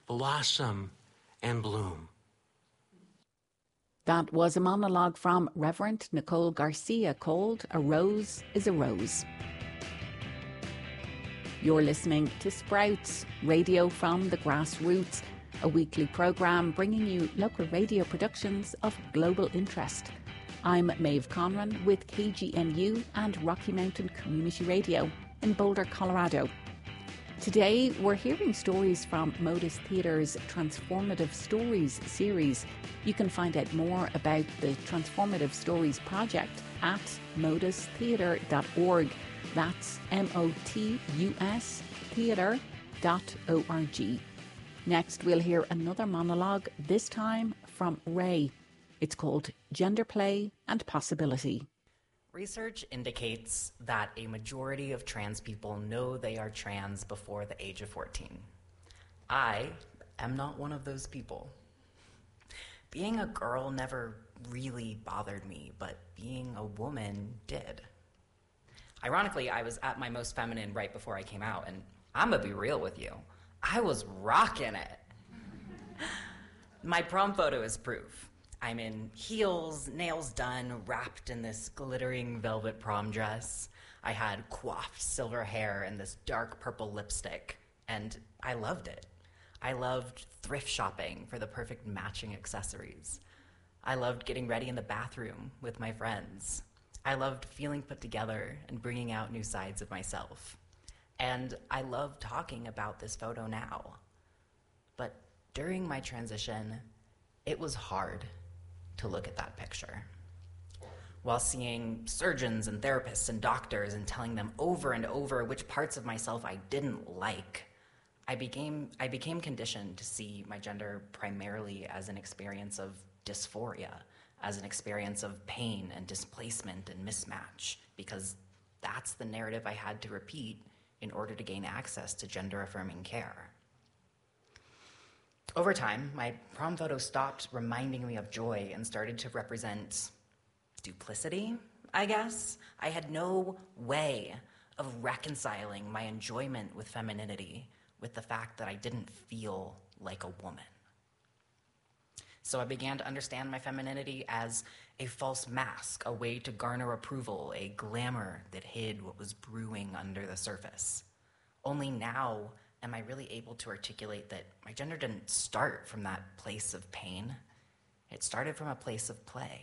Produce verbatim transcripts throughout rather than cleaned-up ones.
blossom and bloom. That was a monologue from Reverend Nicole Garcia called A Rose is a Rose. You're listening to Sprouts, radio from the grassroots, a weekly programme bringing you local radio productions of global interest. I'm Maeve Conran with K G N U and Rocky Mountain Community Radio in Boulder, Colorado. Today we're hearing stories from Modus Theatre's Transformative Stories series. You can find out more about the Transformative Stories project at modus theatre dot org. That's M O T U S theatre dot org. Next we'll hear another monologue, this time from Ray. It's called Gender Play and Possibility. Research indicates that a majority of trans people know they are trans before the age of fourteen. I am not one of those people. Being a girl never really bothered me, but being a woman did. Ironically, I was at my most feminine right before I came out, and I'm gonna be real with you. I was rocking it. My prom photo is proof. I'm in heels, nails done, wrapped in this glittering velvet prom dress. I had coiffed silver hair and this dark purple lipstick, and I loved it. I loved thrift shopping for the perfect matching accessories. I loved getting ready in the bathroom with my friends. I loved feeling put together and bringing out new sides of myself. And I love talking about this photo now. But during my transition, it was hard to look at that picture. While seeing surgeons and therapists and doctors and telling them over and over which parts of myself I didn't like, I became, I became conditioned to see my gender primarily as an experience of dysphoria, as an experience of pain and displacement and mismatch, because that's the narrative I had to repeat in order to gain access to gender-affirming care. Over time, my prom photo stopped reminding me of joy and started to represent duplicity, I guess. I had no way of reconciling my enjoyment with femininity with the fact that I didn't feel like a woman. So I began to understand my femininity as a false mask, a way to garner approval, a glamour that hid what was brewing under the surface. Only now am I really able to articulate that my gender didn't start from that place of pain. It started from a place of play.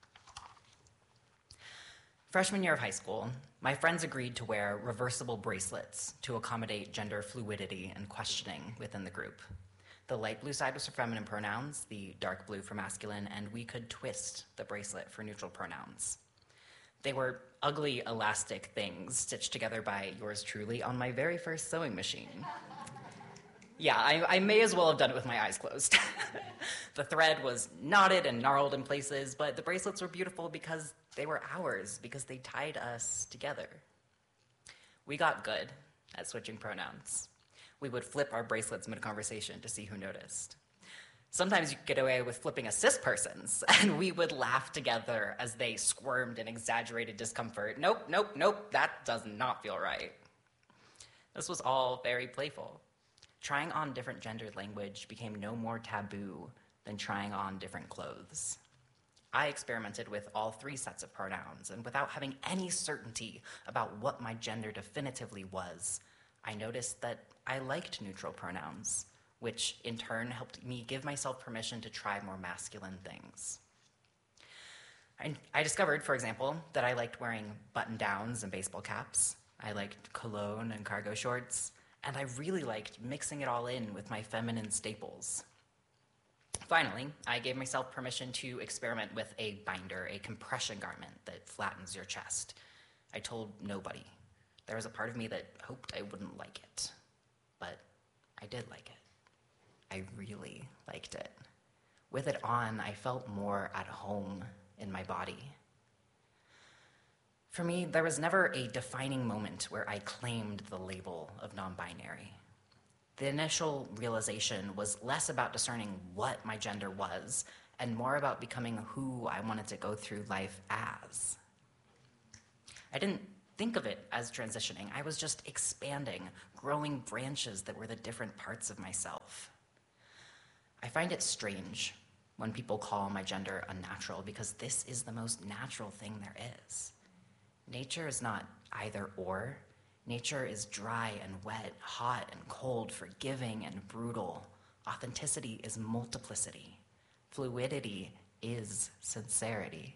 Freshman year of high school, my friends agreed to wear reversible bracelets to accommodate gender fluidity and questioning within the group. The light blue side was for feminine pronouns, the dark blue for masculine, and we could twist the bracelet for neutral pronouns. They were ugly elastic things stitched together by yours truly on my very first sewing machine. Yeah, I, I may as well have done it with my eyes closed. The thread was knotted and gnarled in places, but the bracelets were beautiful because they were ours, because they tied us together. We got good at switching pronouns. We would flip our bracelets mid-conversation to see who noticed. Sometimes you could get away with flipping a cis person's, and we would laugh together as they squirmed in exaggerated discomfort. Nope, nope, nope, that does not feel right. This was all very playful. Trying on different gendered language became no more taboo than trying on different clothes. I experimented with all three sets of pronouns, and without having any certainty about what my gender definitively was, I noticed that I liked neutral pronouns, which in turn helped me give myself permission to try more masculine things. I, I discovered, for example, that I liked wearing button-downs and baseball caps. I liked cologne and cargo shorts, and I really liked mixing it all in with my feminine staples. Finally, I gave myself permission to experiment with a binder, a compression garment that flattens your chest. I told nobody. There was a part of me that hoped I wouldn't like it, but I did like it. I really liked it. With it on, I felt more at home in my body. For me, there was never a defining moment where I claimed the label of non-binary. The initial realization was less about discerning what my gender was and more about becoming who I wanted to go through life as. I didn't think of it as transitioning. I was just expanding, growing branches that were the different parts of myself. I find it strange when people call my gender unnatural because this is the most natural thing there is. Nature is not either or. Nature is dry and wet, hot and cold, forgiving and brutal. Authenticity is multiplicity. Fluidity is sincerity.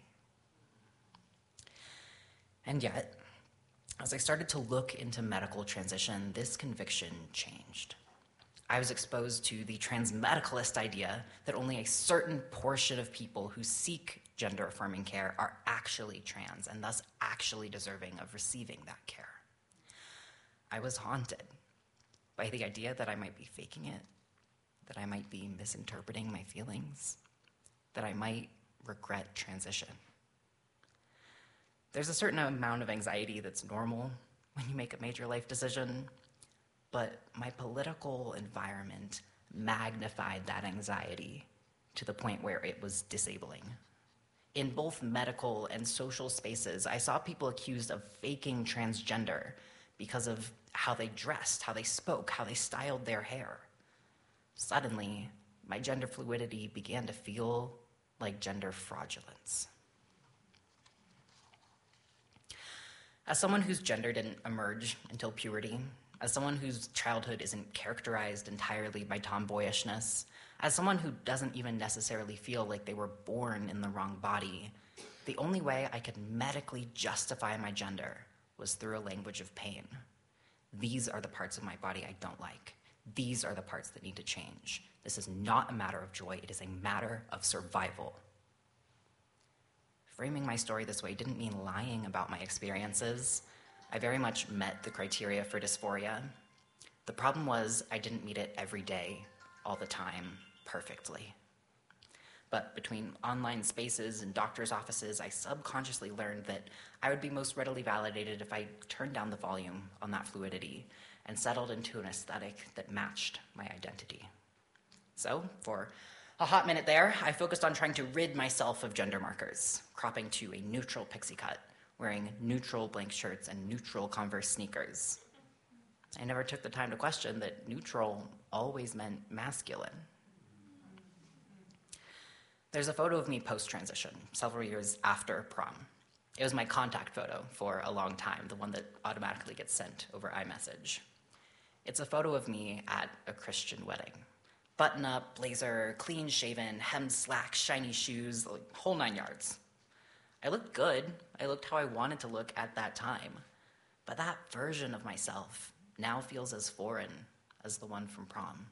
And yet, as I started to look into medical transition, this conviction changed. I was exposed to the transmedicalist idea that only a certain portion of people who seek gender-affirming care are actually trans and thus actually deserving of receiving that care. I was haunted by the idea that I might be faking it, that I might be misinterpreting my feelings, that I might regret transition. There's a certain amount of anxiety that's normal when you make a major life decision, but my political environment magnified that anxiety to the point where it was disabling. In both medical and social spaces, I saw people accused of faking transgender because of how they dressed, how they spoke, how they styled their hair. Suddenly, my gender fluidity began to feel like gender fraudulence. As someone whose gender didn't emerge until puberty, as someone whose childhood isn't characterized entirely by tomboyishness, as someone who doesn't even necessarily feel like they were born in the wrong body, the only way I could medically justify my gender was through a language of pain. These are the parts of my body I don't like. These are the parts that need to change. This is not a matter of joy, it is a matter of survival. Framing my story this way didn't mean lying about my experiences. I very much met the criteria for dysphoria. The problem was I didn't meet it every day, all the time, perfectly. But between online spaces and doctor's offices, I subconsciously learned that I would be most readily validated if I turned down the volume on that fluidity and settled into an aesthetic that matched my identity. So, for a hot minute there, I focused on trying to rid myself of gender markers, cropping to a neutral pixie cut, wearing neutral blank shirts and neutral Converse sneakers. I never took the time to question that neutral always meant masculine. There's a photo of me post-transition, several years after prom. It was my contact photo for a long time, the one that automatically gets sent over iMessage. It's a photo of me at a Christian wedding. Button-up, blazer, clean-shaven, hemmed slacks, shiny shoes, like, whole nine yards. I looked good. I looked how I wanted to look at that time. But that version of myself now feels as foreign as the one from prom.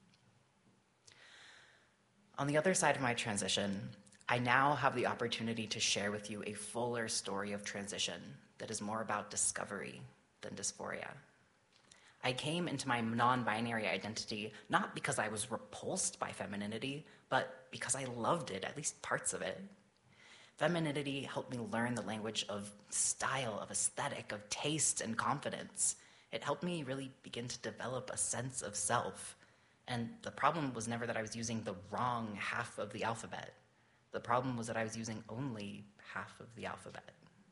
On the other side of my transition, I now have the opportunity to share with you a fuller story of transition that is more about discovery than dysphoria. I came into my non-binary identity not because I was repulsed by femininity, but because I loved it, at least parts of it. Femininity helped me learn the language of style, of aesthetic, of taste and confidence. It helped me really begin to develop a sense of self. And the problem was never that I was using the wrong half of the alphabet. The problem was that I was using only half of the alphabet.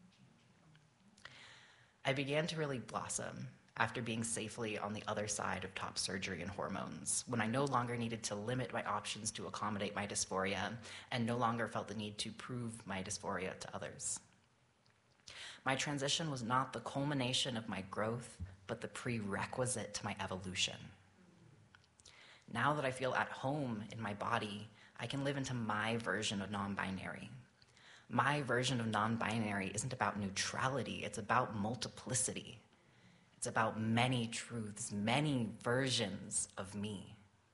I began to really blossom after being safely on the other side of top surgery and hormones, when I no longer needed to limit my options to accommodate my dysphoria and no longer felt the need to prove my dysphoria to others. My transition was not the culmination of my growth, but the prerequisite to my evolution. Now that I feel at home in my body, I can live into my version of non-binary. My version of non-binary isn't about neutrality, it's about multiplicity. It's about many truths, many versions of me.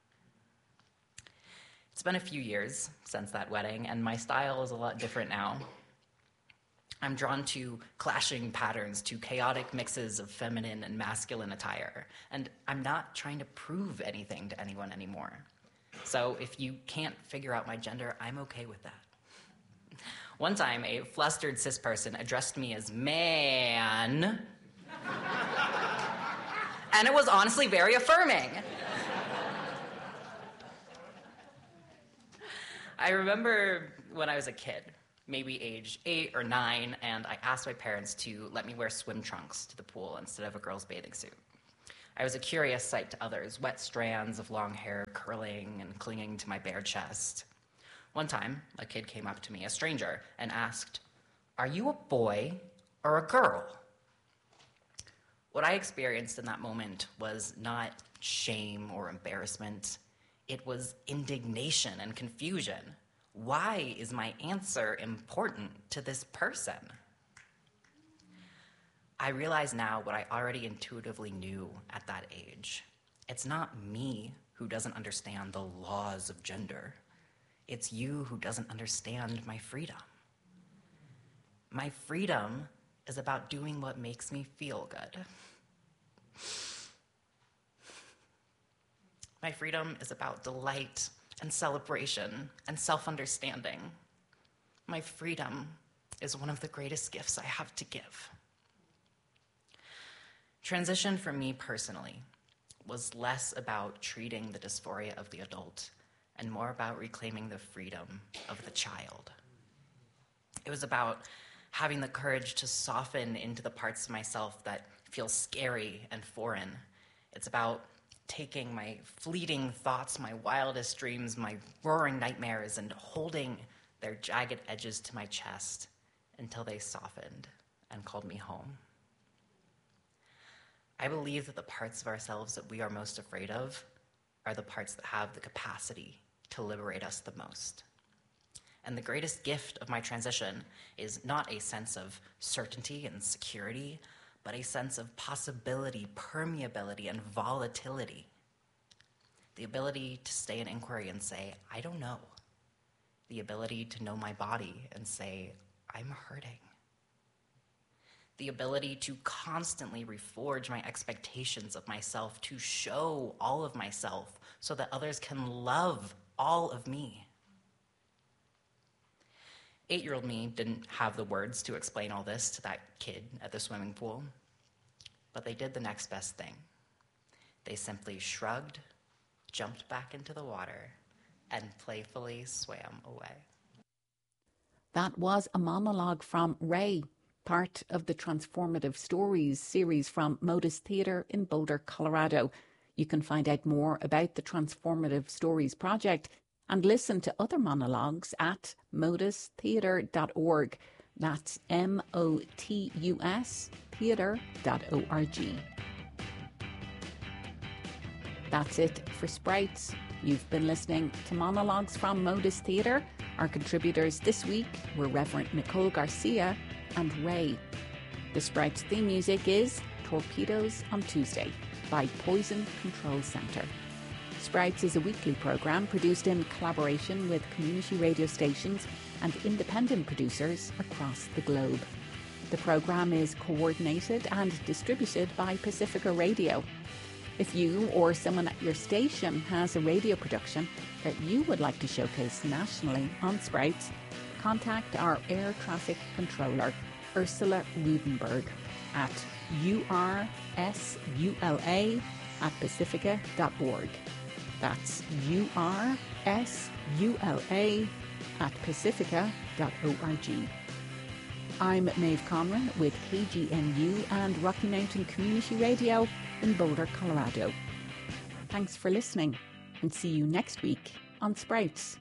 It's been a few years since that wedding, and my style is a lot different now. I'm drawn to clashing patterns, to chaotic mixes of feminine and masculine attire, and I'm not trying to prove anything to anyone anymore. So if you can't figure out my gender, I'm okay with that. One time, a flustered cis person addressed me as man, and it was honestly very affirming. I remember when I was a kid, maybe age eight or nine, and I asked my parents to let me wear swim trunks to the pool instead of a girl's bathing suit. I was a curious sight to others, wet strands of long hair curling and clinging to my bare chest. One time, a kid came up to me, a stranger, and asked, "Are you a boy or a girl?" What I experienced in that moment was not shame or embarrassment. It was indignation and confusion. Why is my answer important to this person? I realize now what I already intuitively knew at that age. It's not me who doesn't understand the laws of gender. It's you who doesn't understand my freedom. My freedom is about doing what makes me feel good. My freedom is about delight and celebration and self-understanding. My freedom is one of the greatest gifts I have to give. Transition for me personally was less about treating the dysphoria of the adult and more about reclaiming the freedom of the child. It was about having the courage to soften into the parts of myself that feel scary and foreign. It's about taking my fleeting thoughts, my wildest dreams, my roaring nightmares, and holding their jagged edges to my chest until they softened and called me home. I believe that the parts of ourselves that we are most afraid of are the parts that have the capacity to liberate us the most. And the greatest gift of my transition is not a sense of certainty and security, but a sense of possibility, permeability, and volatility. The ability to stay in inquiry and say, I don't know. The ability to know my body and say, I'm hurting. The ability to constantly reforge my expectations of myself, to show all of myself so that others can love all of me. Eight-year-old me didn't have the words to explain all this to that kid at the swimming pool, but they did the next best thing. They simply shrugged, jumped back into the water, and playfully swam away. That was a monologue from Ray, part of the Transformative Stories series from Modus Theatre in Boulder, Colorado. You can find out more about the Transformative Stories project and listen to other monologues at modus theatre dot org. That's M O T U S theatre dot org. That's it for Sprouts. You've been listening to monologues from Modus Theatre. Our contributors this week were Reverend Nicole Garcia and Ray. The Sprouts theme music is Torpedoes on Tuesday by Poison Control Centre. Sprouts is a weekly programme produced in collaboration with community radio stations and independent producers across the globe. The programme is coordinated and distributed by Pacifica Radio. If you or someone at your station has a radio production that you would like to showcase nationally on Sprouts, contact our air traffic controller, Ursula Rudenberg, at U R S U L A at pacifica dot org. That's U R S U L A at pacifica dot org. I'm Maeve Conran with K G N U and Rocky Mountain Community Radio in Boulder, Colorado. Thanks for listening and see you next week on Sprouts.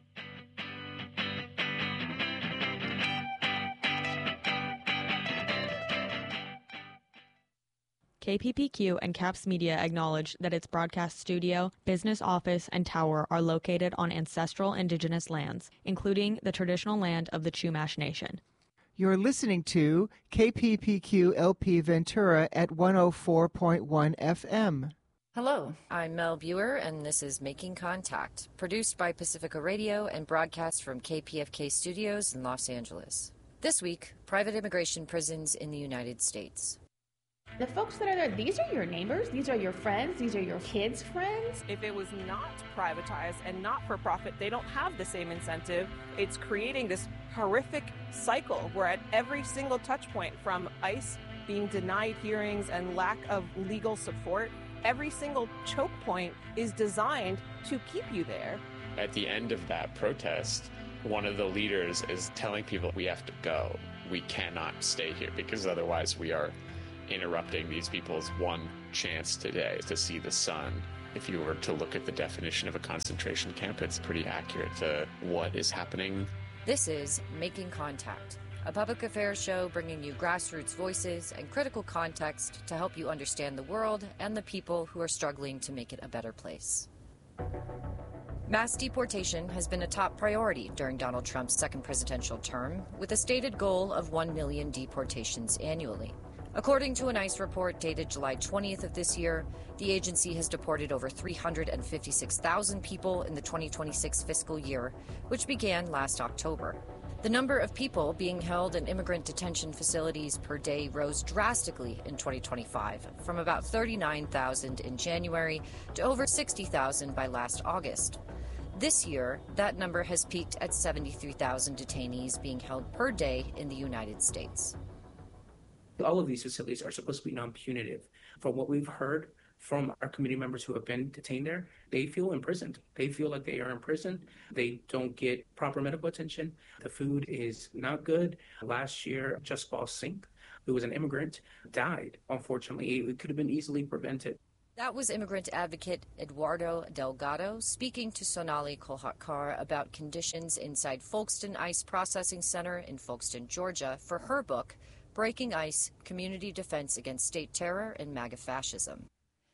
K P P Q and CAPS Media acknowledge that its broadcast studio, business office, and tower are located on ancestral indigenous lands, including the traditional land of the Chumash Nation. You're listening to K P P Q L P Ventura at one oh four point one F M. Hello, I'm Mel Buer, and this is Making Contact, produced by Pacifica Radio and broadcast from K P F K Studios in Los Angeles. This week, private immigration prisons in the United States. The folks that are there, these are your neighbors, these are your friends, these are your kids' friends. If it was not privatized and not for profit, they don't have the same incentive. It's creating this horrific cycle where at every single touch point, from ICE being denied hearings and lack of legal support, every single choke point is designed to keep you there. At the end of that protest, one of the leaders is telling people we have to go. We cannot stay here because otherwise we are interrupting these people's one chance today to see the sun. If you were to look at the definition of a concentration camp, it's pretty accurate to what is happening. This is Making Contact, a public affairs show bringing you grassroots voices and critical context to help you understand the world and the people who are struggling to make it a better place. Mass deportation has been a top priority during Donald Trump's second presidential term, with a stated goal of one million deportations annually. According to an ICE report dated July twentieth of this year, the agency has deported over three hundred fifty-six thousand people in the twenty twenty-six fiscal year, which began last October. The number of people being held in immigrant detention facilities per day rose drastically in twenty twenty-five, from about thirty-nine thousand in January to over sixty thousand by last August. This year, that number has peaked at seventy-three thousand detainees being held per day in the United States. All of these facilities are supposed to be non-punitive. From what we've heard from our community members who have been detained there, they feel imprisoned. They feel like they are imprisoned. They don't get proper medical attention. The food is not good. Last year, Just Paul Sink, who was an immigrant, died. Unfortunately, it could have been easily prevented. That was immigrant advocate Eduardo Delgado speaking to Sonali Kolhatkar about conditions inside Folkston ICE Processing Center in Folkston, Georgia, for her book, Breaking ICE, Community Defense Against State Terror and MAGA Fascism.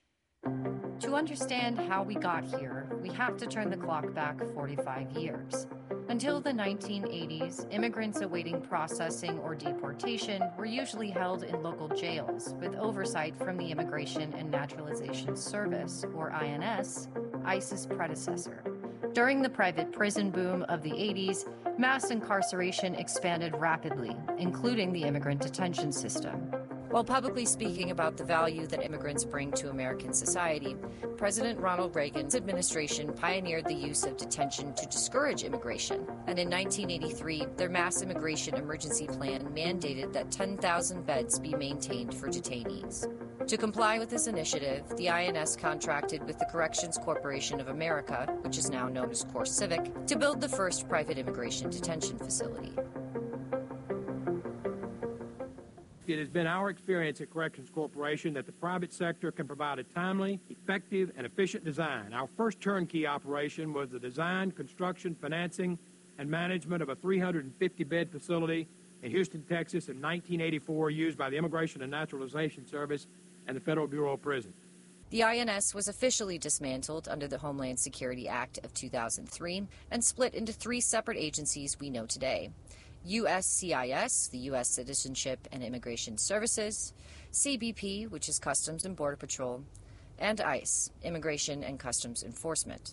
To understand how we got here, we have to turn the clock back forty-five years. Until the nineteen eighties, immigrants awaiting processing or deportation were usually held in local jails with oversight from the Immigration and Naturalization Service, or I N S, ICE's predecessor. During the private prison boom of the eighties, mass incarceration expanded rapidly, including the immigrant detention system. While publicly speaking about the value that immigrants bring to American society, President Ronald Reagan's administration pioneered the use of detention to discourage immigration, and in nineteen eighty-three, their mass immigration emergency plan mandated that ten thousand beds be maintained for detainees. To comply with this initiative, the I N S contracted with the Corrections Corporation of America, which is now known as CoreCivic, to build the first private immigration detention facility. It has been our experience at Corrections Corporation that the private sector can provide a timely, effective, and efficient design. Our first turnkey operation was the design, construction, financing, and management of a three hundred fifty bed facility in Houston, Texas in nineteen eighty-four, used by the Immigration and Naturalization Service and the Federal Bureau of Prisons. The I N S was officially dismantled under the Homeland Security Act of two thousand three and split into three separate agencies we know today. U S C I S, the U S Citizenship and Immigration Services, C B P, which is Customs and Border Patrol, and ICE, Immigration and Customs Enforcement.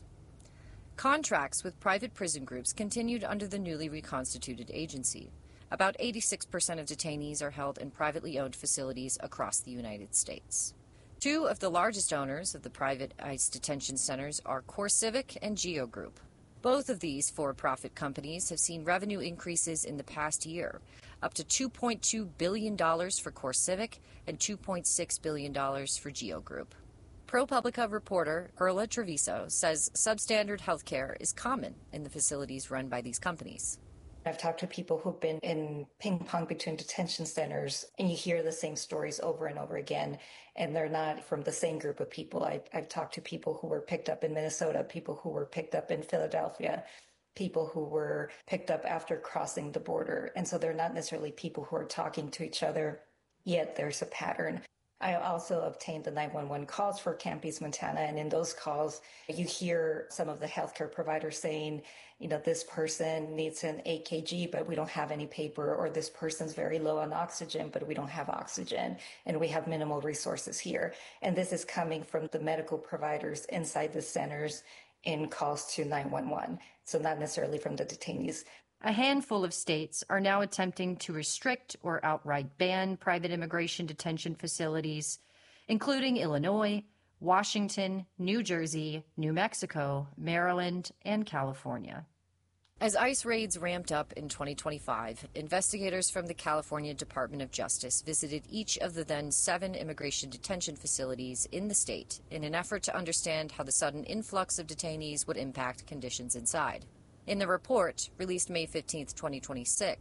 Contracts with private prison groups continued under the newly reconstituted agency. About eighty-six percent of detainees are held in privately owned facilities across the United States. Two of the largest owners of the private ICE detention centers are CoreCivic and Geo Group. Both of these for-profit companies have seen revenue increases in the past year, up to two point two billion dollars for CoreCivic and two point six billion dollars for Geo Group. ProPublica reporter Perla Treviso says substandard health care is common in the facilities run by these companies. I've talked to people who've been in ping pong between detention centers, and you hear the same stories over and over again, and they're not from the same group of people. I, I've talked to people who were picked up in Minnesota, people who were picked up in Philadelphia, people who were picked up after crossing the border. And so they're not necessarily people who are talking to each other, yet there's a pattern. I also obtained the nine one one calls for Camp East Montana, and in those calls, you hear some of the healthcare providers saying, you know, this person needs an A K G, but we don't have any paper, or this person's very low on oxygen, but we don't have oxygen, and we have minimal resources here. And this is coming from the medical providers inside the centers in calls to nine one one, so not necessarily from the detainees. A handful of states are now attempting to restrict or outright ban private immigration detention facilities, including Illinois, Washington, New Jersey, New Mexico, Maryland, and California. As ICE raids ramped up in twenty twenty-five, investigators from the California Department of Justice visited each of the then seven immigration detention facilities in the state in an effort to understand how the sudden influx of detainees would impact conditions inside. In the report, released May fifteenth, twenty twenty-six,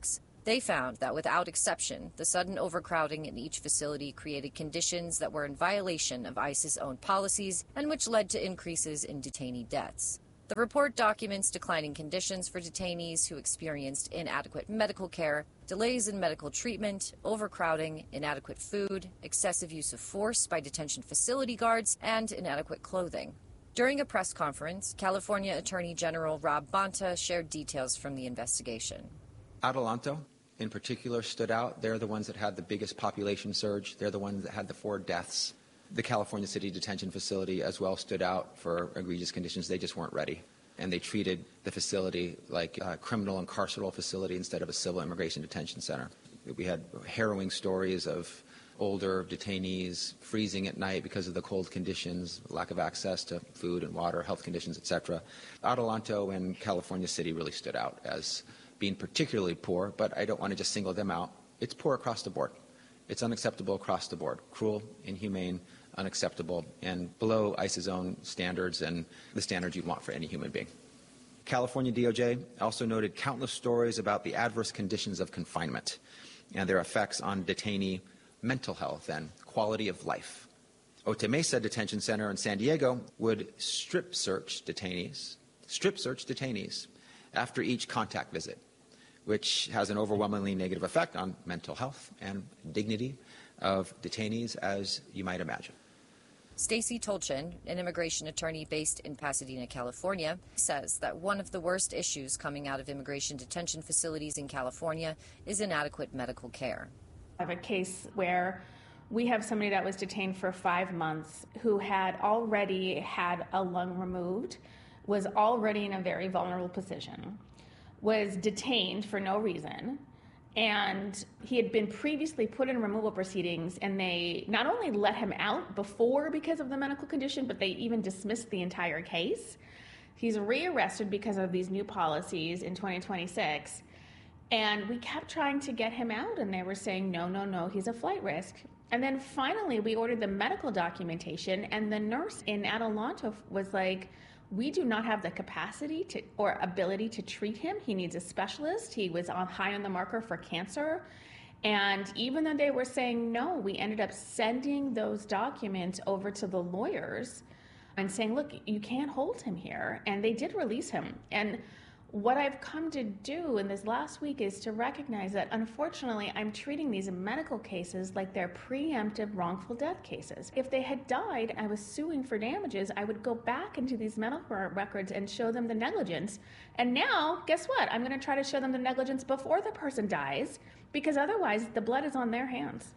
They found that without exception, the sudden overcrowding in each facility created conditions that were in violation of ICE's own policies and which led to increases in detainee deaths. The report documents declining conditions for detainees who experienced inadequate medical care, delays in medical treatment, overcrowding, inadequate food, excessive use of force by detention facility guards, and inadequate clothing. During a press conference, California Attorney General Rob Bonta shared details from the investigation. Adelanto, in particular, stood out. They're the ones that had the biggest population surge. They're the ones that had the four deaths. The California City Detention Facility as well stood out for egregious conditions. They just weren't ready. And they treated the facility like a criminal and carceral facility instead of a civil immigration detention center. We had harrowing stories of older detainees freezing at night because of the cold conditions, lack of access to food and water, health conditions, et cetera. Adelanto and California City really stood out as being particularly poor, but I don't want to just single them out. It's poor across the board. It's unacceptable across the board. Cruel, inhumane, unacceptable, and below ICE's own standards and the standards you'd want for any human being. California D O J also noted countless stories about the adverse conditions of confinement and their effects on detainee mental health and quality of life. Otay Mesa Detention Center in San Diego would strip search detainees, strip search detainees after each contact visit, which has an overwhelmingly negative effect on mental health and dignity of detainees, as you might imagine. Stacy Tolchin, an immigration attorney based in Pasadena, California, says that one of the worst issues coming out of immigration detention facilities in California is inadequate medical care. I have a case where we have somebody that was detained for five months who had already had a lung removed, was already in a very vulnerable position, was detained for no reason, and he had been previously put in removal proceedings, and they not only let him out before because of the medical condition, but they even dismissed the entire case. He's rearrested because of these new policies in twenty twenty-six, and we kept trying to get him out, and they were saying, no, no, no, he's a flight risk. And then finally, we ordered the medical documentation, and the nurse in Adelanto was like, we do not have the capacity to or ability to treat him. He needs a specialist. He was on high on the marker for cancer. And even though they were saying no, we ended up sending those documents over to the lawyers and saying, look, you can't hold him here. And they did release him. And what I've come to do in this last week is to recognize that, unfortunately, I'm treating these medical cases like they're preemptive wrongful death cases. If they had died, I was suing for damages, I would go back into these medical records and show them the negligence. And now, guess what? I'm going to try to show them the negligence before the person dies, because otherwise the blood is on their hands.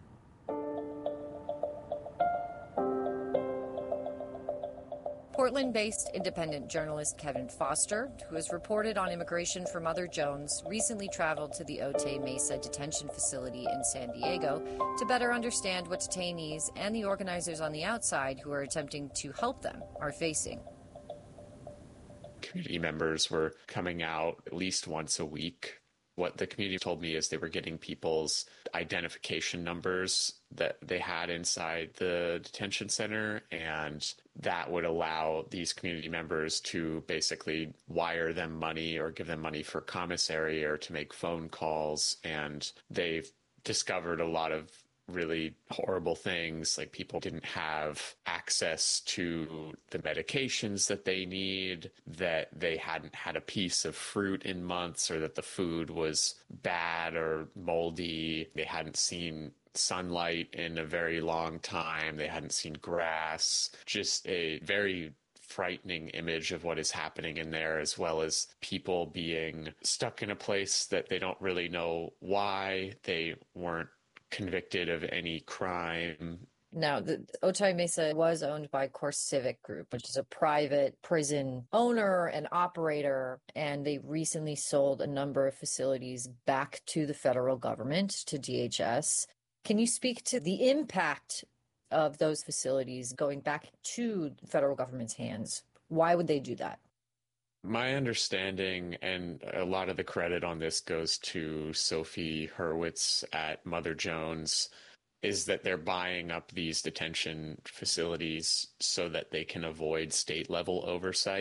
Portland-based independent journalist Kevin Foster, who has reported on immigration for Mother Jones, recently traveled to the Otay Mesa detention facility in San Diego to better understand what detainees and the organizers on the outside who are attempting to help them are facing. Community members were coming out at least once a week. What the community told me is they were getting people's identification numbers that they had inside the detention center, and that would allow these community members to basically wire them money or give them money for commissary or to make phone calls. And they've discovered a lot of really horrible things, like people didn't have access to the medications that they need, that they hadn't had a piece of fruit in months, or that the food was bad or moldy. They hadn't seen sunlight in a very long time. They hadn't seen grass. Just a very frightening image of what is happening in there, as well as people being stuck in a place that they don't really know why. They weren't convicted of any crime. Now, the Otay Mesa was owned by CoreCivic Group, which is a private prison owner and operator, and they recently sold a number of facilities back to the federal government, to D H S. Can you speak to the impact of those facilities going back to the federal government's hands? Why would they do that? My understanding, and a lot of the credit on this goes to Sophie Hurwitz at Mother Jones, is that they're buying up these detention facilities so that they can avoid state-level oversight.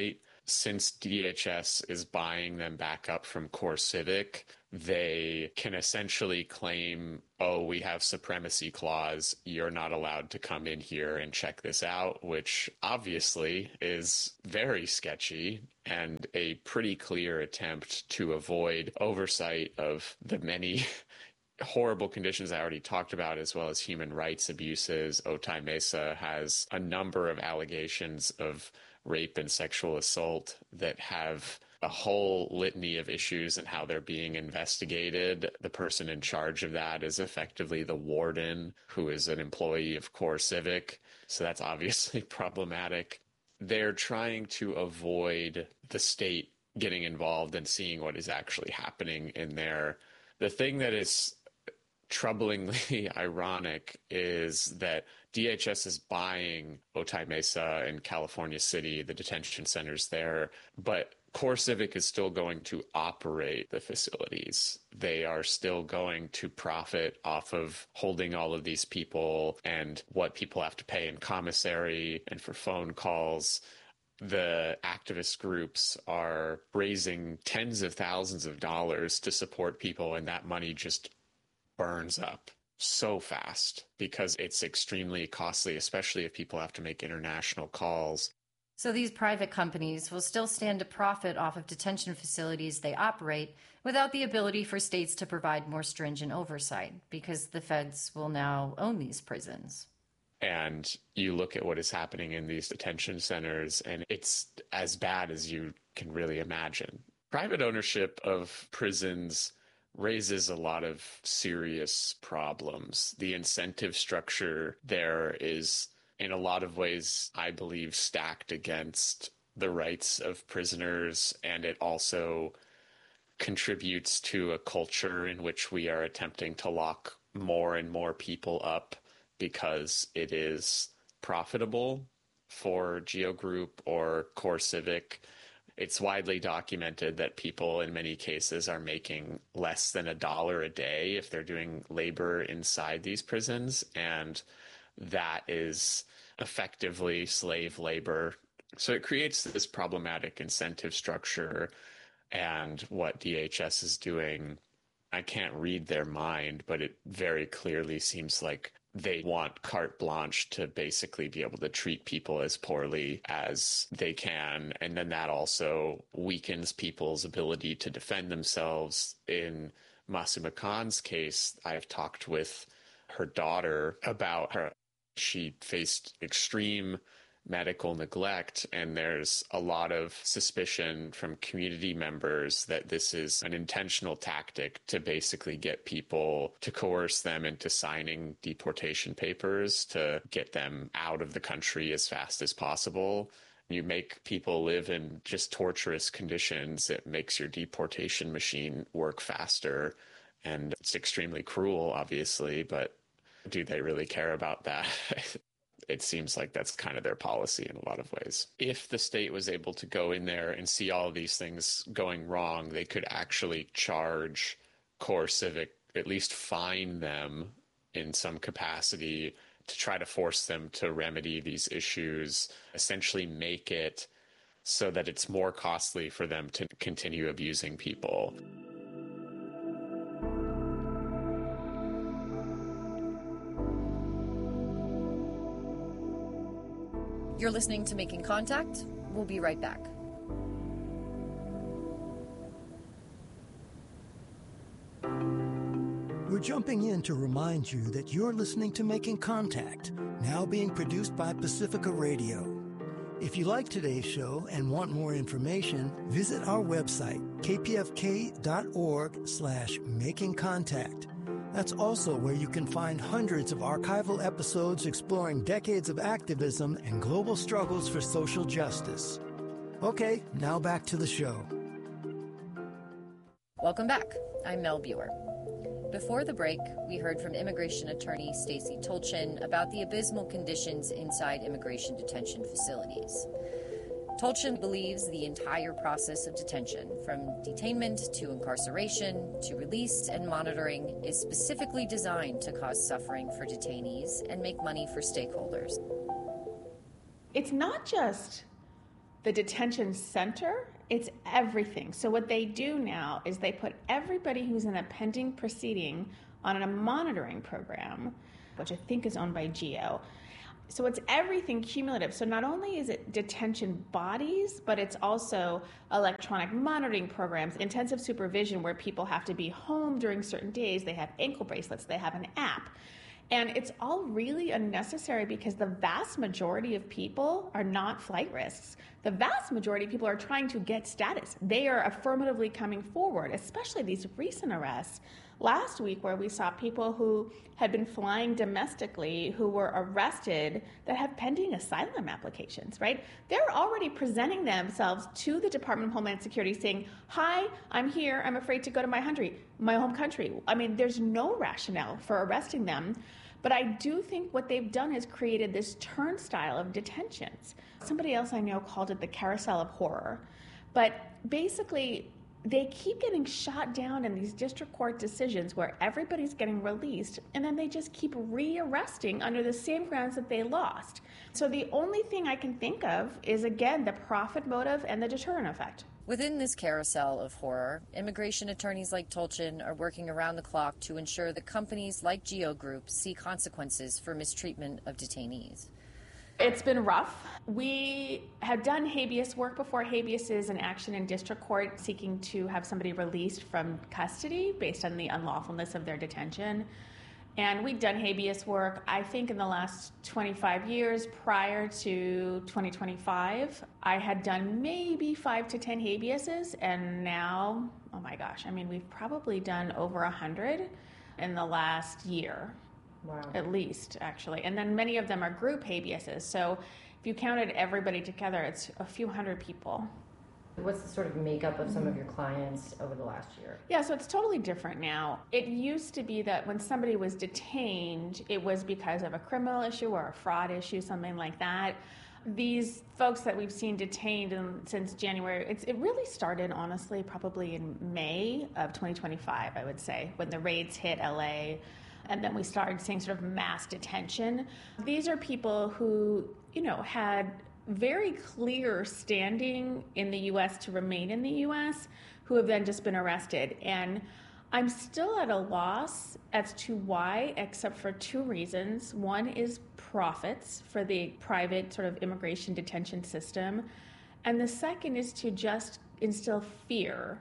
since D H S is buying them back up from CoreCivic, they can essentially claim, oh, we have supremacy clause. You're not allowed to come in here and check this out, which obviously is very sketchy and a pretty clear attempt to avoid oversight of the many horrible conditions I already talked about, as well as human rights abuses. Otay Mesa has a number of allegations of rape and sexual assault that have a whole litany of issues and how they're being investigated. The person in charge of that is effectively the warden, who is an employee of CoreCivic. So that's obviously problematic. They're trying to avoid the state getting involved and seeing what is actually happening in there. The thing that is troublingly ironic is that D H S is buying Otay Mesa and California City, the detention centers there, but CoreCivic is still going to operate the facilities. They are still going to profit off of holding all of these people and what people have to pay in commissary and for phone calls. The activist groups are raising tens of thousands of dollars to support people, and that money just burns up so fast because it's extremely costly, especially if people have to make international calls. So these private companies will still stand to profit off of detention facilities they operate without the ability for states to provide more stringent oversight because the feds will now own these prisons. And you look at what is happening in these detention centers, and it's as bad as you can really imagine. Private ownership of prisons raises a lot of serious problems. The incentive structure there is, in a lot of ways, I believe, stacked against the rights of prisoners, and it also contributes to a culture in which we are attempting to lock more and more people up because it is profitable for Geo Group or CoreCivic. It's widely documented that people in many cases are making less than a dollar a day if they're doing labor inside these prisons, and that is effectively slave labor. So it creates this problematic incentive structure, and what D H S is doing, I can't read their mind, but it very clearly seems like they want carte blanche to basically be able to treat people as poorly as they can. And then that also weakens people's ability to defend themselves. In Masuma Khan's case, I've talked with her daughter about her. She faced extreme medical neglect, and there's a lot of suspicion from community members that this is an intentional tactic to basically get people, to coerce them into signing deportation papers to get them out of the country as fast as possible. You make people live in just torturous conditions. It makes your deportation machine work faster, and it's extremely cruel, obviously, but do they really care about that? It seems like that's kind of their policy in a lot of ways. If the state was able to go in there and see all of these things going wrong, they could actually charge CoreCivic, at least fine them in some capacity to try to force them to remedy these issues, essentially make it so that it's more costly for them to continue abusing people. You're listening to Making Contact. We'll be right back. We're jumping in to remind you that you're listening to Making Contact, now being produced by Pacifica Radio. If you like today's show and want more information, visit our website, kpfk.org slash making contact. That's also where you can find hundreds of archival episodes exploring decades of activism and global struggles for social justice. Okay, now back to the show. Welcome back. I'm Mel Buer. Before the break, we heard from immigration attorney Stacey Tolchin about the abysmal conditions inside immigration detention facilities. Tolchin believes the entire process of detention, from detainment to incarceration to release and monitoring, is specifically designed to cause suffering for detainees and make money for stakeholders. It's not just the detention center, it's everything. So what they do now is they put everybody who's in a pending proceeding on a monitoring program, which I think is owned by GEO. So it's everything cumulative. So not only is it detention bodies, but it's also electronic monitoring programs, intensive supervision where people have to be home during certain days. They have ankle bracelets, they have an app. And it's all really unnecessary because the vast majority of people are not flight risks. The vast majority of people are trying to get status. They are affirmatively coming forward, especially these recent arrests. Last week, where we saw people who had been flying domestically who were arrested that have pending asylum applications, right? They're already presenting themselves to the Department of Homeland Security saying, hi, I'm here, I'm afraid to go to my country, my home country. I mean, there's no rationale for arresting them. But I do think what they've done is created this turnstile of detentions. Somebody else I know called it the carousel of horror. But basically, they keep getting shot down in these district court decisions where everybody's getting released, and then they just keep re-arresting under the same grounds that they lost. So the only thing I can think of is, again, the profit motive and the deterrent effect. Within this carousel of horror, immigration attorneys like Tolchin are working around the clock to ensure that companies like GEO Group see consequences for mistreatment of detainees. It's been rough. We have done habeas work before. Habeas is an action in district court seeking to have somebody released from custody based on the unlawfulness of their detention. And we've done habeas work, I think, in the last twenty-five years. Prior to twenty twenty-five, I had done maybe five to ten habeases, and now, oh my gosh, I mean, we've probably done over a hundred in the last year. Wow. At least, actually. And then many of them are group habeases. So if you counted everybody together, it's a few hundred people. What's the sort of makeup of some of your clients over the last year? Yeah, so it's totally different now. It used to be that when somebody was detained, it was because of a criminal issue or a fraud issue, something like that. These folks that we've seen detained in, since January, it's, it really started, honestly, probably in May of twenty twenty-five, I would say, when the raids hit L A, and then we started seeing sort of mass detention. These are people who, you know, had very clear standing in the U S to remain in the U S, who have then just been arrested. And I'm still at a loss as to why, except for two reasons. One is profits for the private sort of immigration detention system. And the second is to just instill fear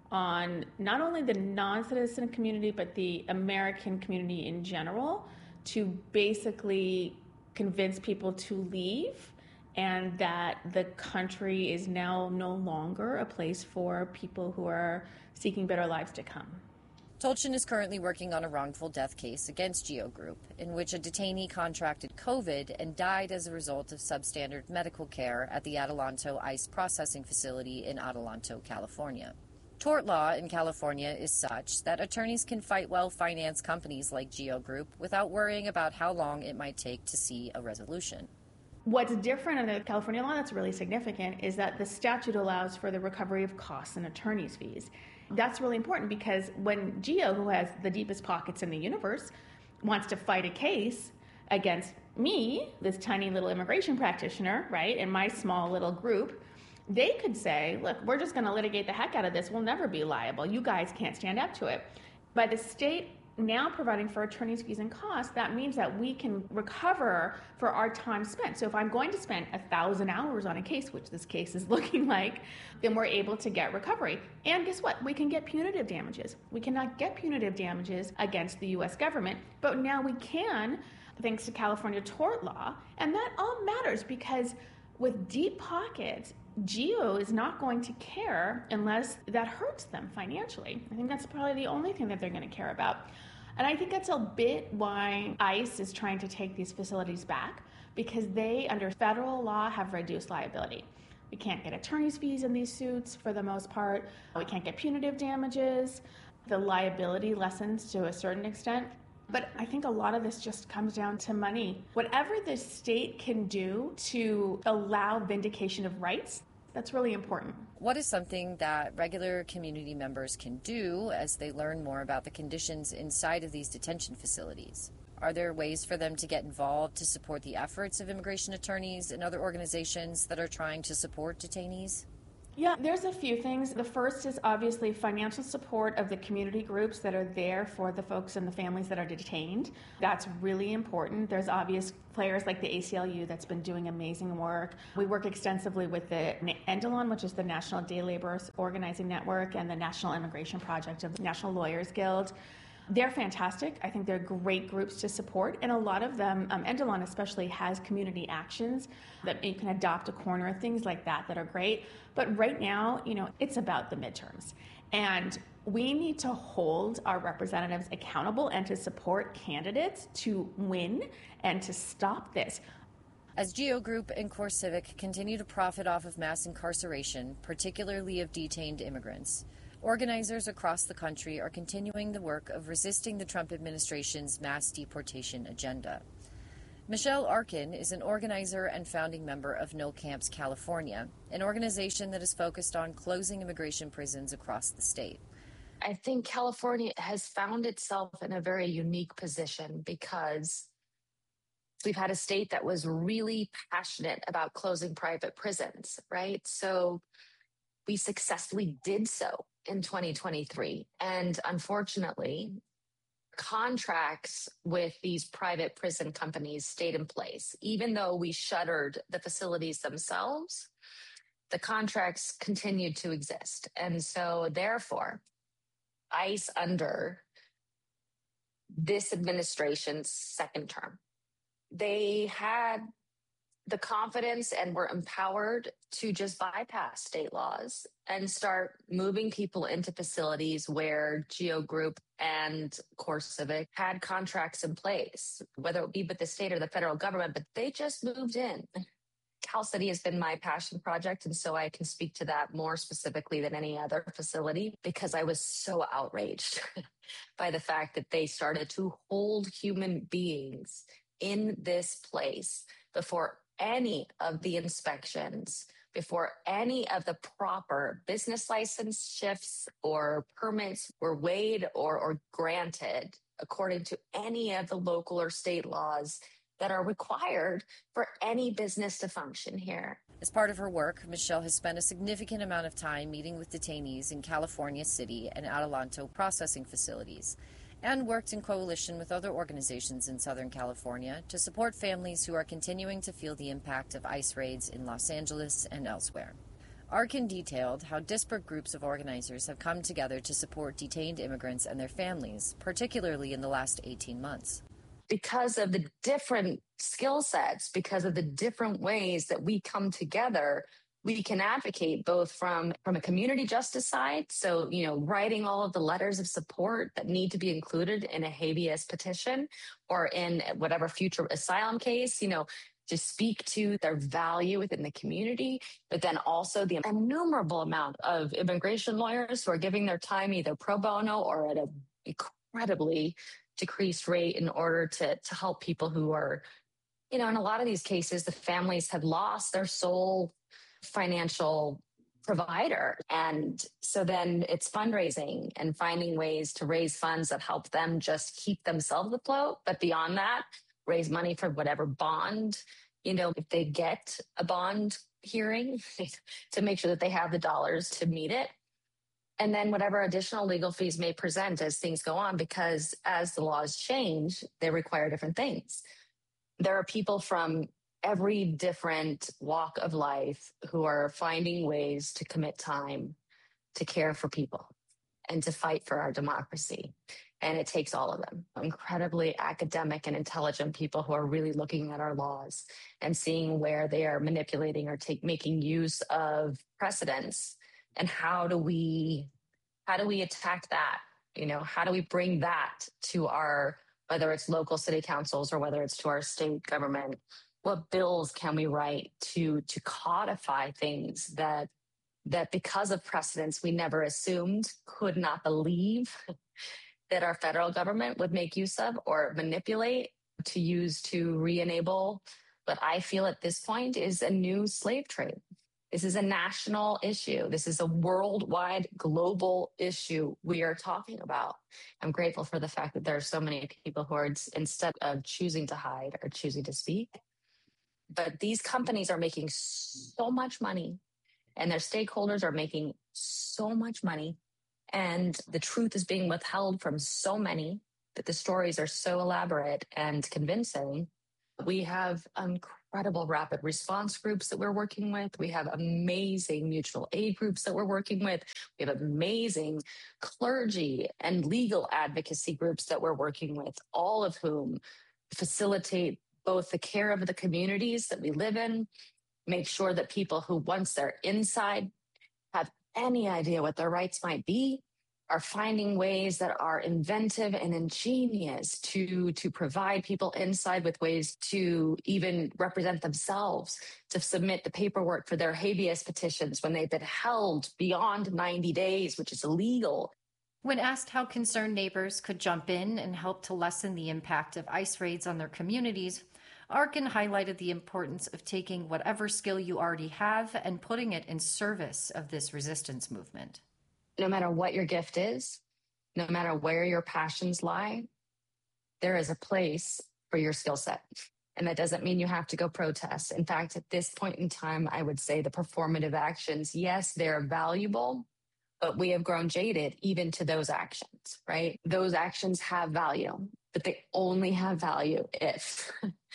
on not only the non-citizen community, but the American community in general, to basically convince people to leave, and that the country is now no longer a place for people who are seeking better lives to come. Tolchin is currently working on a wrongful death case against GEO Group, in which a detainee contracted COVID and died as a result of substandard medical care at the Adelanto ICE processing facility in Adelanto, California. Tort law in California is such that attorneys can fight well-financed companies like GEO Group without worrying about how long it might take to see a resolution. What's different under California law that's really significant is that the statute allows for the recovery of costs and attorney's fees. That's really important because when GEO, who has the deepest pockets in the universe, wants to fight a case against me, this tiny little immigration practitioner, right, in my small little group, they could say, look, we're just going to litigate the heck out of this. We'll never be liable. You guys can't stand up to it. By the state now providing for attorney's fees and costs, that means that we can recover for our time spent. So if I'm going to spend a thousand hours on a case, which this case is looking like, then we're able to get recovery. And guess what? We can get punitive damages. We cannot get punitive damages against the U S government, but now we can, thanks to California tort law. And that all matters because with deep pockets, GEO is not going to care unless that hurts them financially. I think that's probably the only thing that they're going to care about. And I think that's a bit why ICE is trying to take these facilities back, because they, under federal law, have reduced liability. We can't get attorney's fees in these suits for the most part. We can't get punitive damages. The liability lessens to a certain extent. But I think a lot of this just comes down to money. Whatever the state can do to allow vindication of rights, that's really important. What is something that regular community members can do as they learn more about the conditions inside of these detention facilities? Are there ways for them to get involved to support the efforts of immigration attorneys and other organizations that are trying to support detainees? Yeah, there's a few things. The first is obviously financial support of the community groups that are there for the folks and the families that are detained. That's really important. There's obvious players like the A C L U that's been doing amazing work. We work extensively with the NDLON, which is the National Day Laborers Organizing Network, and the National Immigration Project of the National Lawyers Guild. They're fantastic. I think they're great groups to support. And a lot of them, um, NDLON especially, has community actions that you can adopt a corner, things like that that are great. But right now, you know, it's about the midterms. And we need to hold our representatives accountable and to support candidates to win and to stop this. As GEO Group and CoreCivic continue to profit off of mass incarceration, particularly of detained immigrants, organizers across the country are continuing the work of resisting the Trump administration's mass deportation agenda. Michelle Arkin is an organizer and founding member of No Camps California, an organization that is focused on closing immigration prisons across the state. I think California has found itself in a very unique position because we've had a state that was really passionate about closing private prisons, right? So we successfully did so in twenty twenty-three. And unfortunately, contracts with these private prison companies stayed in place. Even though we shuttered the facilities themselves, the contracts continued to exist. And so therefore, ICE under this administration's second term, they had the confidence and were empowered to just bypass state laws and start moving people into facilities where GEO Group and CoreCivic had contracts in place, whether it be with the state or the federal government, but they just moved in. Cal City has been my passion project, and so I can speak to that more specifically than any other facility because I was so outraged by the fact that they started to hold human beings in this place before any of the inspections, before any of the proper business license shifts or permits were weighed or, or granted according to any of the local or state laws that are required for any business to function here. As part of her work, Michelle has spent a significant amount of time meeting with detainees in California City and Adelanto processing facilities, and worked in coalition with other organizations in Southern California to support families who are continuing to feel the impact of ICE raids in Los Angeles and elsewhere. Arkin detailed how disparate groups of organizers have come together to support detained immigrants and their families, particularly in the last eighteen months. Because of the different skill sets, because of the different ways that we come together, we can advocate both from, from a community justice side. So, you know, writing all of the letters of support that need to be included in a habeas petition or in whatever future asylum case, you know, to speak to their value within the community, but then also the innumerable amount of immigration lawyers who are giving their time either pro bono or at an incredibly decreased rate in order to, to help people who are, you know, in a lot of these cases, the families had lost their sole financial provider. And so then it's fundraising and finding ways to raise funds that help them just keep themselves afloat. But beyond that, raise money for whatever bond, you know, if they get a bond hearing to make sure that they have the dollars to meet it. And then whatever additional legal fees may present as things go on, because as the laws change, they require different things. There are people from every different walk of life who are finding ways to commit time to care for people and to fight for our democracy. And it takes all of them, incredibly academic and intelligent people who are really looking at our laws and seeing where they are manipulating or take, making use of precedents. And how do we, how do we attack that? You know, how do we bring that to our, whether it's local city councils or whether it's to our state government? What bills can we write to to codify things that that because of precedents we never assumed, could not believe that our federal government would make use of or manipulate to use to re-enable what I feel at this point is a new slave trade. This is a national issue. This is a worldwide, global issue we are talking about. I'm grateful for the fact that there are so many people who are, instead of choosing to hide, are choosing to speak. But these companies are making so much money, and their stakeholders are making so much money, and the truth is being withheld from so many, that the stories are so elaborate and convincing. We have incredible rapid response groups that we're working with. We have amazing mutual aid groups that we're working with. We have amazing clergy and legal advocacy groups that we're working with, all of whom facilitate both the care of the communities that we live in, make sure that people who, once they're inside, have any idea what their rights might be, are finding ways that are inventive and ingenious to, to provide people inside with ways to even represent themselves, to submit the paperwork for their habeas petitions when they've been held beyond ninety days, which is illegal. When asked how concerned neighbors could jump in and help to lessen the impact of ICE raids on their communities, Arkin highlighted the importance of taking whatever skill you already have and putting it in service of this resistance movement. No matter what your gift is, no matter where your passions lie, there is a place for your skill set. And that doesn't mean you have to go protest. In fact, at this point in time, I would say the performative actions, yes, they're valuable, but we have grown jaded even to those actions, right? Those actions have value, but they only have value if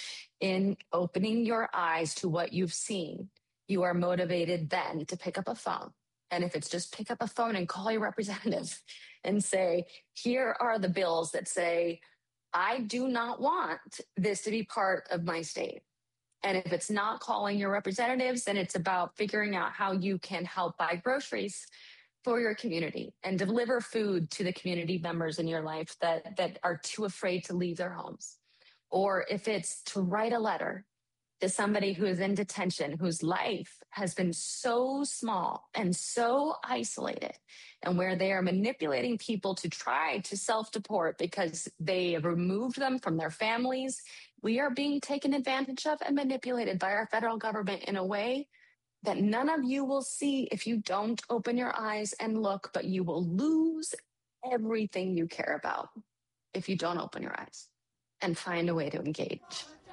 in opening your eyes to what you've seen, you are motivated then to pick up a phone. And if it's just pick up a phone and call your representative and say, here are the bills that say, I do not want this to be part of my state. And if it's not calling your representatives, then it's about figuring out how you can help buy groceries for your community and deliver food to the community members in your life that, that are too afraid to leave their homes. Or if it's to write a letter to somebody who is in detention, whose life has been so small and so isolated, and where they are manipulating people to try to self-deport because they have removed them from their families. We are being taken advantage of and manipulated by our federal government in a way that none of you will see if you don't open your eyes and look, but you will lose everything you care about if you don't open your eyes and find a way to engage.